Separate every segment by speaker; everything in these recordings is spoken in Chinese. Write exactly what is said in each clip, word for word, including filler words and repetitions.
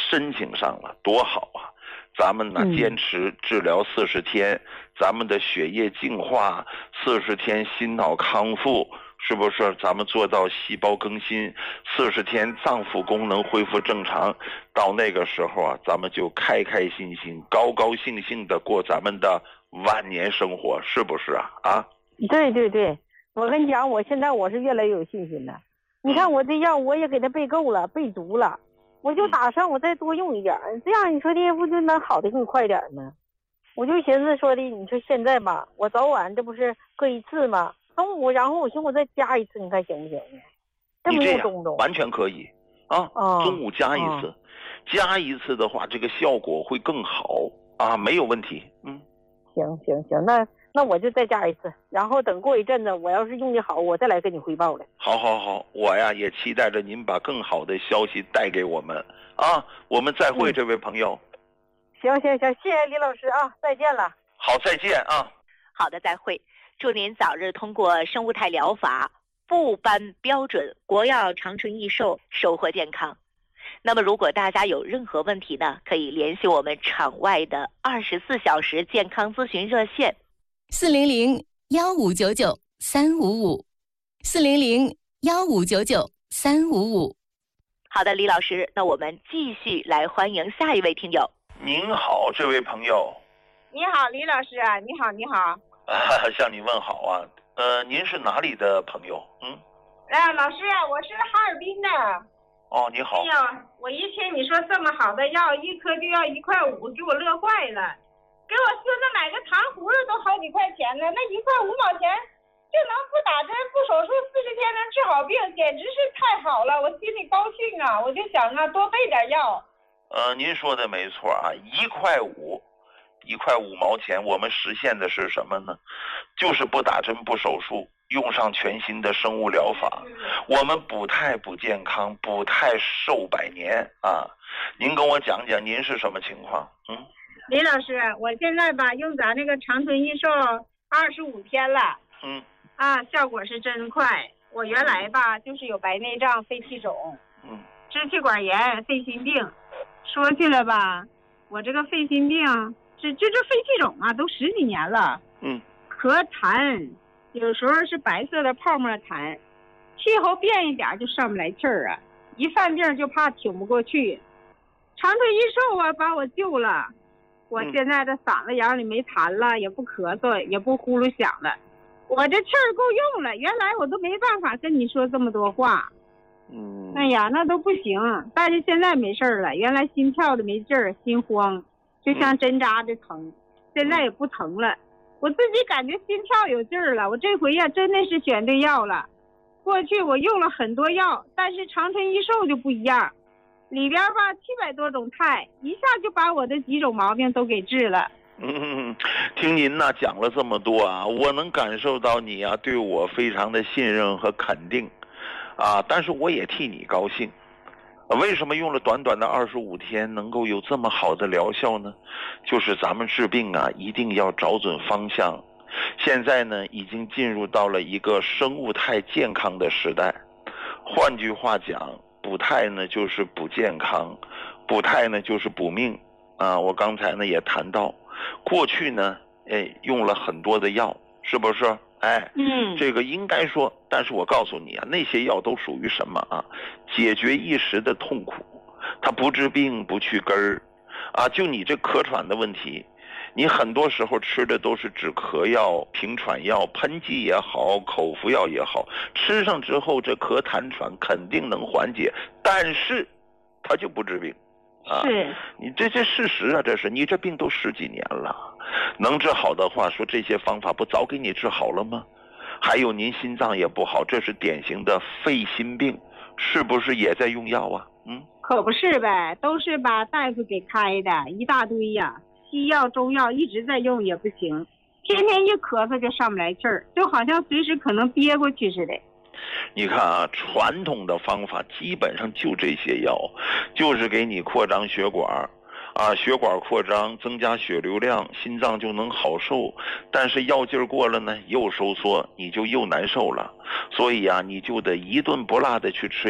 Speaker 1: 申请上了，多好啊！咱们呢坚持治疗四十天，嗯、咱们的血液净化，四十天心脑康复，是不是？咱们做到细胞更新，四十天脏腑功能恢复正常，到那个时候啊，咱们就开开心心、高高兴兴的过咱们的晚年生活，是不是啊？啊？
Speaker 2: 对对对，我跟你讲，我现在我是越来越有信心了。你看我这药我也给他备够了，备足了。我就打算我再多用一点，这样你说的不就能好的更快点吗？我就寻思说的，你说现在吧，我早晚这不是各一次吗？中午，然后我寻思我再加一次，你看行不行呢？这
Speaker 1: 你这样完全可以啊，
Speaker 2: 哦、
Speaker 1: 中午加一次、哦，加一次的话，这个效果会更好啊，没有问题。嗯，
Speaker 2: 行行行，那那我就再加一次，然后等过一阵子，我要是用的好，我再来跟你汇报了。
Speaker 1: 好好好，我呀也期待着您把更好的消息带给我们啊！我们再会，嗯、这位朋友。
Speaker 2: 行行行，谢谢李老师啊，再见了。
Speaker 1: 好，再见啊。
Speaker 3: 好的，再会。祝您早日通过生物态疗法部颁标准国药长春益寿，收获健康。那么如果大家有任何问题呢，可以联系我们场外的二十四小时健康咨询热线
Speaker 4: 四零零幺五九九三五五四零零幺五九九三五五。
Speaker 3: 好的，李老师，那我们继续来欢迎下一位听友。
Speaker 1: 您好，这位朋友。
Speaker 5: 你好，李老师啊，你好，你好。
Speaker 1: 啊，向你问好啊。呃，您是哪里的朋友？嗯。
Speaker 5: 哎，老师啊，我是哈尔滨的。
Speaker 1: 哦，你好。
Speaker 5: 哎呀，我一听你说这么好的药，一颗就要一块五，给我乐坏了。给我孙子买个糖葫芦都好几块钱呢，那一块五毛钱就能不打针不手术四十天能治好病，简直是太好了，我心里高兴啊！我就想啊，多备点药。
Speaker 1: 呃，您说的没错啊，一块五，一块五毛钱，我们实现的是什么呢？就是不打针不手术，用上全新的生物疗法，我们补胎补健康，补胎寿百年啊！您跟我讲讲您是什么情况？嗯。
Speaker 5: 李老师，我现在吧用咱那个长春益寿二十五天了，
Speaker 1: 嗯，
Speaker 5: 啊，效果是真快。我原来吧就是有白内障、肺气肿，
Speaker 1: 嗯，
Speaker 5: 支气管炎、肺心病。说起来吧，我这个肺心病，这这这肺气肿啊，都十几年了，
Speaker 1: 嗯，
Speaker 5: 咳痰，有时候是白色的泡沫痰，气候变一点就上不来气儿啊，一犯病就怕挺不过去。长春益寿啊，把我救了。我现在这嗓子眼里没痰了，也不咳嗽，也不呼噜响了，我这气儿够用了。原来我都没办法跟你说这么多话，
Speaker 1: 嗯，
Speaker 5: 哎呀，那都不行。但是现在没事了，原来心跳的没劲儿，心慌，就像针扎的疼，现在也不疼了。我自己感觉心跳有劲儿了。我这回呀，真的是选对药了。过去我用了很多药，但是长春益寿就不一样。里边吧七百多种肽，一下就把我的几种毛病都给治了。
Speaker 1: 嗯，听您呢讲了这么多啊，我能感受到你啊对我非常的信任和肯定，啊，但是我也替你高兴。为什么用了短短的二十五天能够有这么好的疗效呢？就是咱们治病啊一定要找准方向。现在呢已经进入到了一个生物态健康的时代，换句话讲，补胎呢就是补健康，补胎呢就是补命啊！我刚才呢也谈到，过去呢，哎，用了很多的药，是不是？哎，
Speaker 5: 嗯，
Speaker 1: 这个应该说，但是我告诉你啊，那些药都属于什么啊？解决一时的痛苦，它不治病不去根儿，啊，就你这咳喘的问题。你很多时候吃的都是止咳药、平喘药、喷剂也好，口服药也好，吃上之后这咳痰喘肯定能缓解，但是它就不治病啊！
Speaker 5: 是
Speaker 1: 你这这事实啊，这是你这病都十几年了，能治好的话，说这些方法不早给你治好了吗？还有您心脏也不好，这是典型的肺心病，是不是也在用药啊？嗯，
Speaker 5: 可不是呗，都是把大夫给开的一大堆呀、啊。西药中药一直在用也不行，天天一咳嗽就上不来气儿，就好像随时可能憋过去似的。
Speaker 1: 你看啊，传统的方法基本上就这些药，就是给你扩张血管啊，血管扩张增加血流量，心脏就能好受。但是药劲儿过了呢，又收缩，你就又难受了。所以啊，你就得一顿不落的去吃药。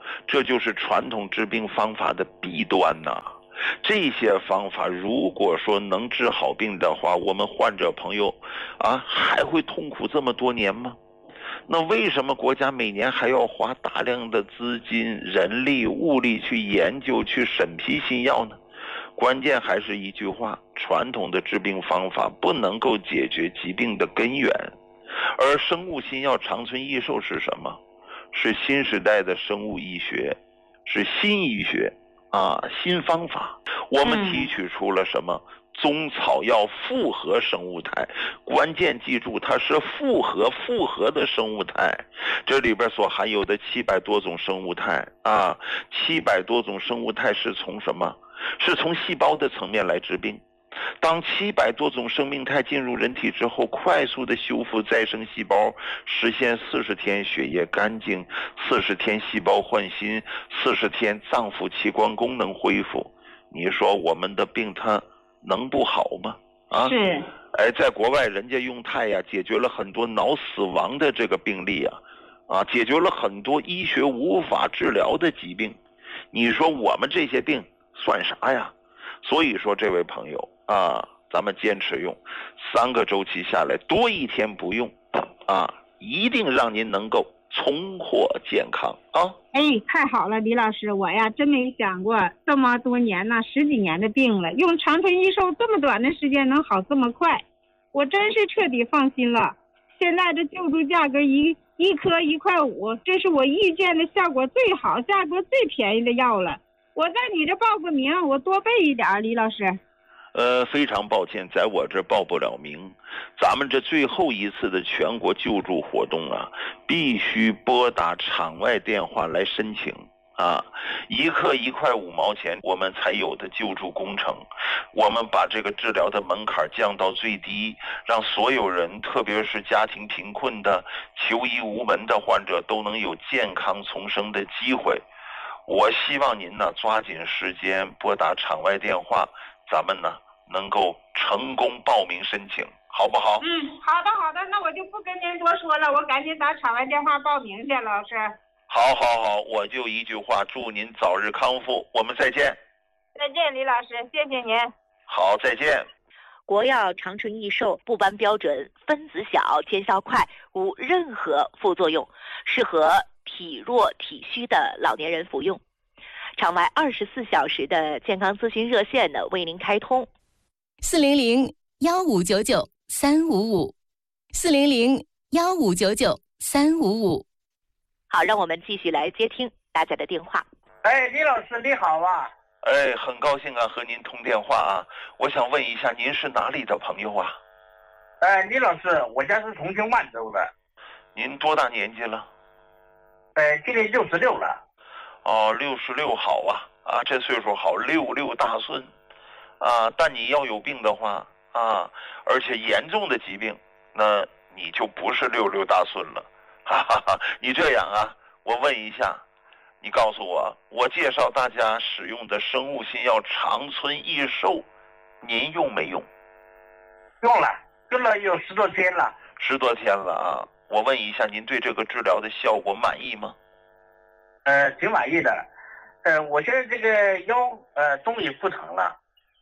Speaker 1: 这就是传统治病方法的弊端呐、啊。这些方法如果说能治好病的话，我们患者朋友啊还会痛苦这么多年吗？那为什么国家每年还要花大量的资金、人力、物力去研究、去审批新药呢？关键还是一句话，传统的治病方法不能够解决疾病的根源，而生物新药长存益寿是什么？是新时代的生物医学，是新医学啊，新方法。我们提取出了什么？中草药复合生物肽，关键记住，它是复合复合的生物肽，这里边所含有的七百多种生物肽啊，七百多种生物肽是从什么？是从细胞的层面来治病。当七百多种生命肽进入人体之后，快速的修复再生细胞，实现四十天血液干净，四十天细胞换新，四十天脏腑器官功能恢复。你说我们的病它能不好吗？啊，
Speaker 5: 是。
Speaker 1: 哎，在国外人家用肽呀，解决了很多脑死亡的这个病例啊，啊，解决了很多医学无法治疗的疾病。你说我们这些病算啥呀？所以说，这位朋友啊，咱们坚持用三个周期下来，多一天不用啊，一定让您能够重获健康啊！
Speaker 5: 哎，太好了，李老师，我呀真没想过这么多年呢，十几年的病了，用长春益寿这么短的时间能好这么快，我真是彻底放心了。现在这救助价格一一颗一块五，这是我遇见的效果最好、价格最便宜的药了。我在你这报个名，我多备一点，李老师。
Speaker 1: 呃，非常抱歉，在我这报不了名。咱们这最后一次的全国救助活动啊，必须拨打场外电话来申请啊，一克一块五毛钱，我们才有的救助工程。我们把这个治疗的门槛降到最低，让所有人，特别是家庭贫困的、求医无门的患者，都能有健康重生的机会。我希望您呢抓紧时间拨打场外电话，咱们呢能够成功报名申请，好不好？
Speaker 5: 嗯，好的好的，那我就不跟您多说了，我赶紧打场外电话报名去，老师。
Speaker 1: 好好好，我就一句话，祝您早日康复，我们再见。
Speaker 5: 再见，李老师，谢谢您。
Speaker 1: 好，再见。
Speaker 3: 国药长春益寿不颁标准，分子小，见效快，无任何副作用，适合体弱体虚的老年人服用。场外二十四小时的健康咨询热线呢为您开通，
Speaker 4: 四零零幺五九九三五五，四零零幺五九九三五五。
Speaker 3: 好，让我们继续来接听大家的电话。
Speaker 6: 哎，李老师你好啊！
Speaker 1: 哎，很高兴啊，和您通电话啊。我想问一下，您是哪里的朋友啊？
Speaker 6: 哎，李老师，我家是重庆万州的。
Speaker 1: 您多大年纪了？
Speaker 6: 哎，今年六十六了。
Speaker 1: 哦，六十六好啊，啊，这岁数好，六六大顺，啊，但你要有病的话啊，而且严重的疾病，那你就不是六六大顺了，哈哈哈。你这样啊，我问一下，你告诉我，我介绍大家使用的生物新药长春益寿，您用没用？
Speaker 6: 用了，用了有十多天了。
Speaker 1: 十多天了啊，我问一下，您对这个治疗的效果满意吗？
Speaker 6: 呃，挺满意的，呃，我现在这个腰呃终于不疼了。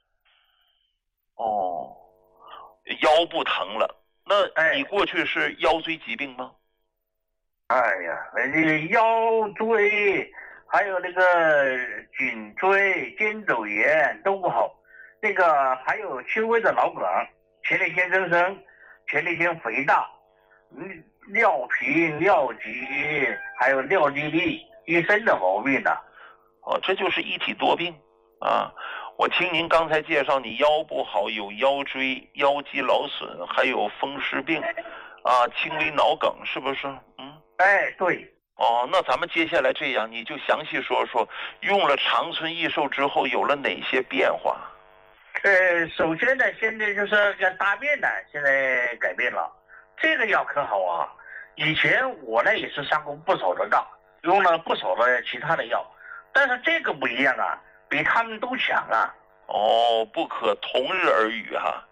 Speaker 1: 哦，腰不疼了，那你过去是腰椎疾病吗？
Speaker 6: 哎呀，那个腰椎，还有那个颈椎、肩周炎都不好，那个还有轻微的脑梗、前列腺增生、前列腺肥大、嗯，尿频、尿急，还有尿滴沥。一身的毛病的。
Speaker 1: 哦，这就是一体多病啊！我听您刚才介绍，你腰不好，有腰椎、腰肌劳损，还有风湿病，啊，轻微脑梗，是不是？嗯，
Speaker 6: 哎，对。
Speaker 1: 哦，那咱们接下来这样，你就详细说说，用了长春益寿之后有了哪些变化？
Speaker 6: 呃，首先呢，现在就是个大便呢，现在改变了，这个药可好啊！以前我呢也是上过不少的当。用了不少的其他的药，但是这个不一样啊，比他们都强啊。
Speaker 1: 哦，不可同日而语哈、啊。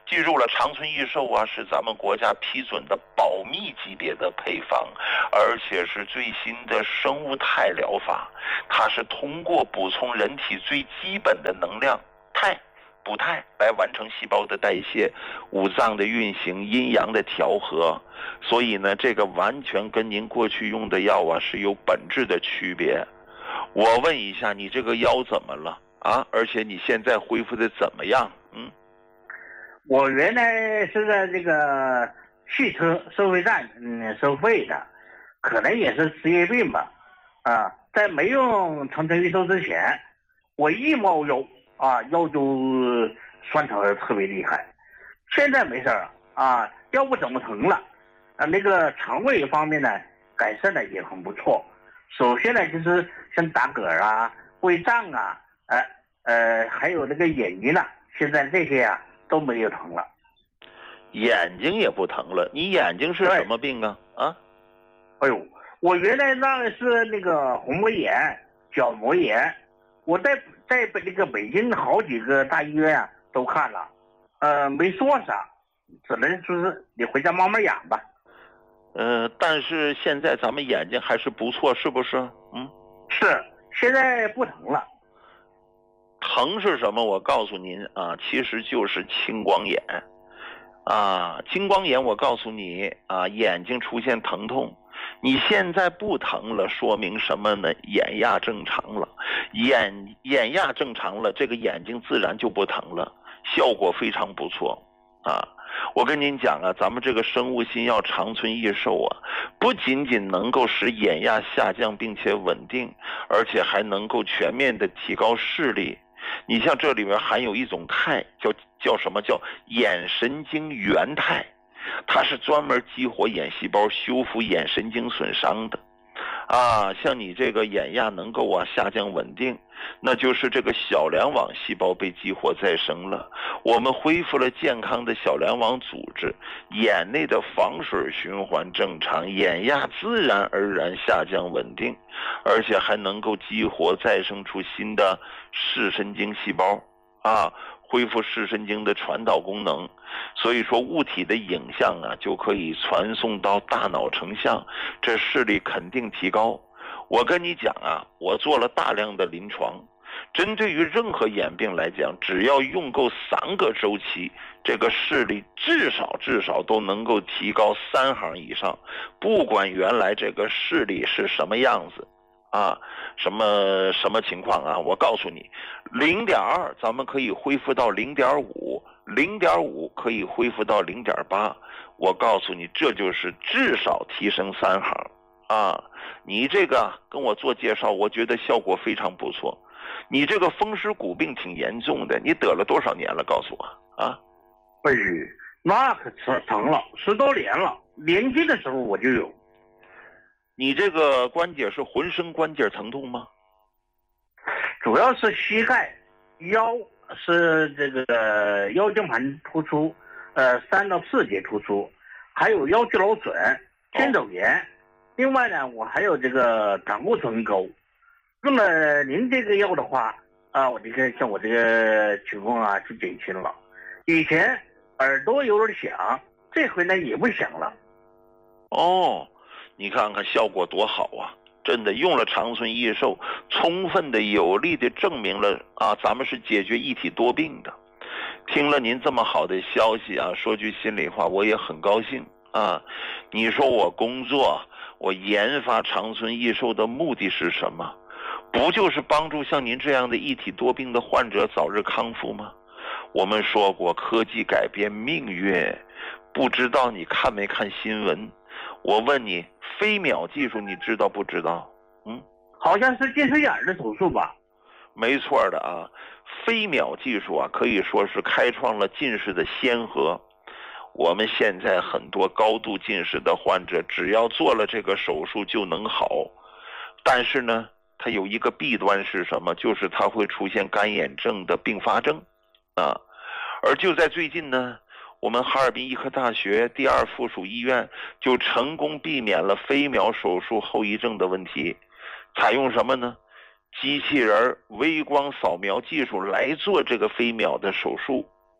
Speaker 1: 记住了，长春益寿啊是咱们国家批准的保密级别的配方，而且是最新的生物肽疗法，它是通过补充人体最基本的能量肽补肽来完成细胞的代谢、五脏的运行、阴阳的调和，所以呢这个完全跟您过去用的药啊是有本质的区别。我问一下，你这个腰怎么了啊？而且你现在恢复的怎么样？嗯，
Speaker 6: 我原来是在这个汽车收费站嗯收费的，可能也是职业病吧。啊，在没用长春益寿之前，我一冒腰啊腰就酸疼的特别厉害。现在没事儿啊，腰不怎么疼了。啊，那个肠胃方面呢改善的也很不错。首先呢，就是像打嗝啊、胃胀啊，呃呃，还有那个眼睛啊，现在这些啊都没有疼了。
Speaker 1: 眼睛也不疼了？你眼睛是什么病啊？啊？
Speaker 6: 哎呦，我原来那个是那个虹膜炎、角膜炎，我在在那个北京好几个大医院啊都看了，呃，没说啥，只能说是你回家慢慢养吧。
Speaker 1: 呃，但是现在咱们眼睛还是不错，是不是？嗯，
Speaker 6: 是，现在不疼了。
Speaker 1: 疼是什么？我告诉您啊，其实就是青光眼。啊，青光眼，我告诉你啊，眼睛出现疼痛，你现在不疼了，说明什么呢？眼压正常了，眼眼压正常了，这个眼睛自然就不疼了，效果非常不错啊。我跟您讲啊，咱们这个生物新药长春益寿啊，不仅仅能够使眼压下降并且稳定，而且还能够全面的提高视力。你像这里面含有一种肽，叫叫什么？叫眼神经元肽，它是专门激活眼细胞、修复眼神经损伤的。啊，像你这个眼压能够啊下降稳定，那就是这个小梁网细胞被激活再生了，我们恢复了健康的小梁网组织，眼内的房水循环正常，眼压自然而然下降稳定，而且还能够激活再生出新的视神经细胞啊，恢复视神经的传导功能。所以说物体的影像啊就可以传送到大脑成像，这视力肯定提高。我跟你讲啊，我做了大量的临床，针对于任何眼病来讲，只要用够三个周期，这个视力至少至少都能够提高三行以上，不管原来这个视力是什么样子啊，什么什么情况啊，我告诉你 零点二 咱们可以恢复到 零点五， 零点五 可以恢复到 零点八， 我告诉你这就是至少提升三行啊。你这个跟我做介绍，我觉得效果非常不错。你这个风湿骨病挺严重的，你得了多少年了？告诉我啊。
Speaker 6: 哎，那可疼了，十多年了，年轻的时候我就有。
Speaker 1: 你这个关节是浑身关节疼痛吗？
Speaker 6: 主要是膝盖、腰是这个腰间盘突出，呃，三到四节突出，还有腰肌劳损、肩周炎。哦、另外呢，我还有这个胆固醇高。用了您这个药的话，啊，我这个像我这个情况啊就减轻了。以前耳朵有点响，这回呢也不响了。
Speaker 1: 哦。你看看效果多好啊！真的用了长春益寿，充分的有力的证明了啊，咱们是解决一体多病的。听了您这么好的消息啊，说句心里话，我也很高兴啊。你说我工作，我研发长春益寿的目的是什么？不就是帮助像您这样的一体多病的患者早日康复吗？我们说过，科技改变命运，不知道你看没看新闻？我问你，飞秒技术你知道不知道？嗯，
Speaker 6: 好像是近视眼的手术吧？
Speaker 1: 没错的啊，飞秒技术啊，可以说是开创了近视的先河。我们现在很多高度近视的患者，只要做了这个手术就能好，但是呢，它有一个弊端是什么？就是它会出现干眼症的并发症啊。而就在最近呢，我们哈尔滨医科大学第二附属医院就成功避免了飞秒手术后遗症的问题，采用什么呢？机器人微光扫描技术来做这个飞秒的手术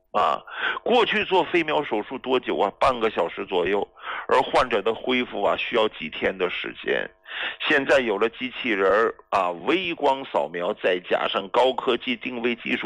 Speaker 1: 啊，过去做飞秒手术多久啊？半个小时左右，而患者的恢复啊需要几天的时间。现在有了机器人儿啊，微光扫描，再加上高科技定位技术。